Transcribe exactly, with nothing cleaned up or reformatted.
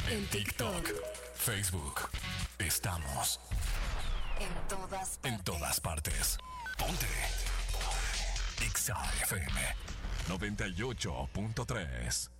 En TikTok, Facebook. Estamos en todas partes. En todas partes. Ponte. Exa F M noventa y ocho punto tres.